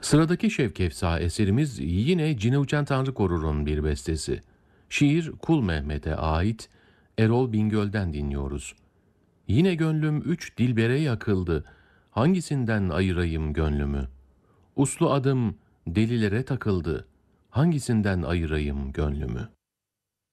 Sıradaki Şevkefsa eserimiz yine Cine Uçan Tanrı Korur'un bir bestesi. Şiir Kul Mehmet'e ait, Erol Bingöl'den dinliyoruz. Yine gönlüm üç dilbere yakıldı, hangisinden ayırayım gönlümü? Uslu adım delilere takıldı, hangisinden ayırayım gönlümü?